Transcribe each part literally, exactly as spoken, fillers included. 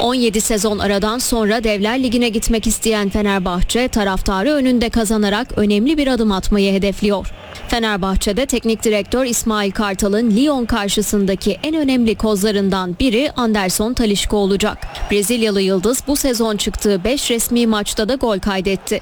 on yedi sezon aradan sonra Devler Ligi'ne gitmek isteyen Fenerbahçe, taraftarı önünde kazanarak önemli bir adım atmayı hedefliyor. Fenerbahçe'de teknik direktör İsmail Kartal'ın Lyon karşısındaki en önemli kozlarından biri Anderson Talisca olacak. Brezilyalı yıldız bu sezon çıktığı beş resmi maçta da gol kaydetti.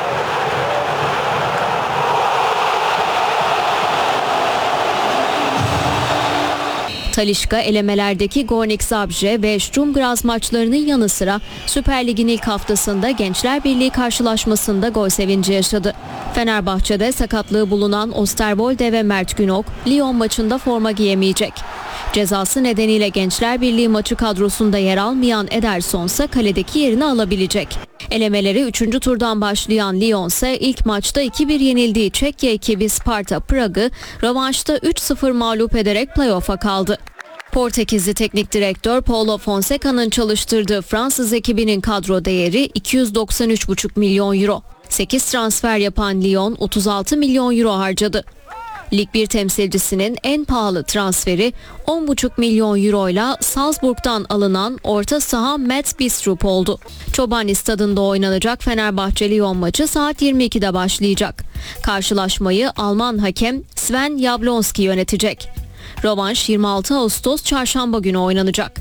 Talisca elemelerdeki Gornik Zabrze ve Sturm Graz maçlarının yanı sıra Süper Lig'in ilk haftasında Gençler Birliği karşılaşmasında gol sevinci yaşadı. Fenerbahçe'de sakatlığı bulunan Osterwolde ve Mert Günok Lyon maçında forma giyemeyecek. Cezası nedeniyle Gençler Birliği maçı kadrosunda yer almayan Ederson ise kaledeki yerini alabilecek. Elemeleri üçüncü turdan başlayan Lyon ise ilk maçta iki bir yenildiği Çekya ekibi Sparta Prag'ı rövanşta üç sıfır mağlup ederek playoff'a kaldı. Portekizli teknik direktör Paulo Fonseca'nın çalıştırdığı Fransız ekibinin kadro değeri iki yüz doksan üç buçuk milyon euro. sekiz transfer yapan Lyon otuz altı milyon euro harcadı. Lig bir temsilcisinin en pahalı transferi on buçuk milyon euro ile Salzburg'dan alınan orta saha Mats Bistrup oldu. Çobani stadında oynanacak Fenerbahçe-Lyon maçı saat yirmi ikide başlayacak. Karşılaşmayı Alman hakem Sven Jablonski yönetecek. Rövanş yirmi altı Ağustos Çarşamba günü oynanacak.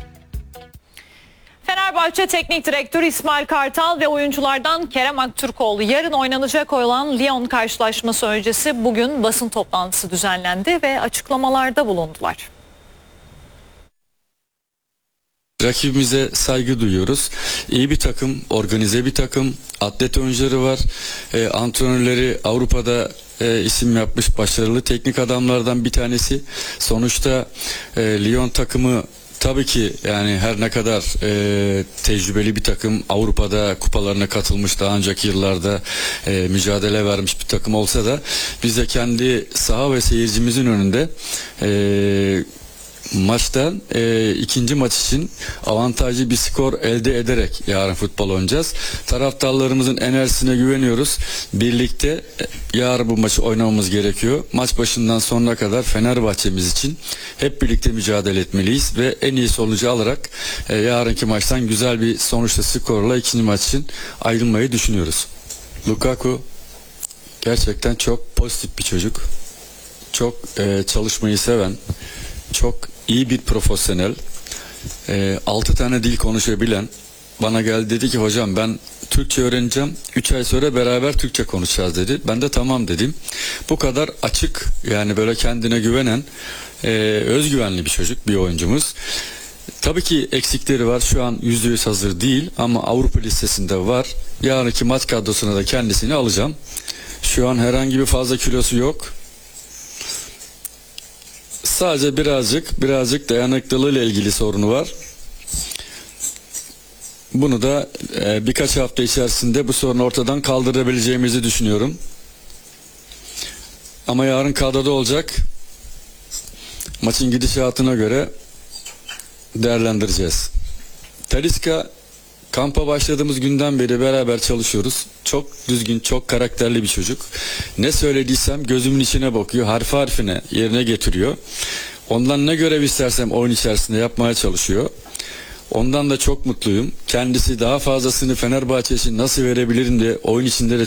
Fenerbahçe Teknik Direktörü İsmail Kartal ve oyunculardan Kerem Aktürkoğlu yarın oynanacak olan Lyon karşılaşması öncesi bugün basın toplantısı düzenlendi ve açıklamalarda bulundular. Rakibimize saygı duyuyoruz. İyi bir takım, organize bir takım, atlet oyuncuları var. E, antrenörleri Avrupa'da e, isim yapmış başarılı teknik adamlardan bir tanesi. Sonuçta e, Lyon takımı tabii ki yani her ne kadar e, tecrübeli bir takım, Avrupa'da kupalarına katılmış, daha önceki yıllarda e, mücadele vermiş bir takım olsa da biz de kendi saha ve seyircimizin önünde e, maçta e, ikinci maç için avantajlı bir skor elde ederek yarın futbol oynayacağız. Taraftarlarımızın enerjisine güveniyoruz. Birlikte e, yarın bu maçı oynamamız gerekiyor. Maç başından sonuna kadar Fenerbahçe'miz için hep birlikte mücadele etmeliyiz ve en iyi sonucu alarak e, yarınki maçtan güzel bir sonuçta skorla ikinci maç için ayrılmayı düşünüyoruz. Lukaku gerçekten çok pozitif bir çocuk. Çok e, çalışmayı seven, çok iyi bir profesyonel, e, altı tane dil konuşabilen. Bana geldi, dedi ki hocam ben Türkçe öğreneceğim, üç ay sonra beraber Türkçe konuşacağız dedi. Ben de tamam dedim. Bu kadar açık, yani böyle kendine güvenen, e, özgüvenli bir çocuk, bir oyuncumuz. Tabii ki eksikleri var, şu an yüzde yüz hazır değil ama Avrupa listesinde var. Yarınki maç kadrosuna da kendisini alacağım. Şu an herhangi bir fazla kilosu yok. Sadece birazcık birazcık dayanıklılığıyla ilgili sorunu var. Bunu da e, birkaç hafta içerisinde bu sorunu ortadan kaldırabileceğimizi düşünüyorum. Ama yarın kadroda olacak. Maçın gidişatına göre değerlendireceğiz. Talisca, kampa başladığımız günden beri beraber çalışıyoruz. Çok düzgün, çok karakterli bir çocuk. Ne söylediysem gözümün içine bakıyor, harfi harfine yerine getiriyor. Ondan ne görev istersem oyun içerisinde yapmaya çalışıyor. Ondan da çok mutluyum. Kendisi daha fazlasını Fenerbahçe için nasıl verebilirim diye oyun içinde de